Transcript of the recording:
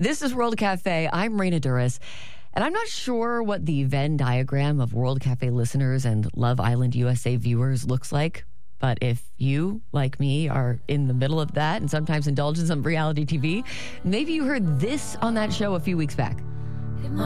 This is World Cafe. I'm Raina Duras, and I'm not sure what the Venn diagram of World Cafe listeners and Love Island USA viewers looks like. But if you, like me, are in the middle of that and sometimes indulge in some reality TV, maybe you heard this on that show a few weeks back.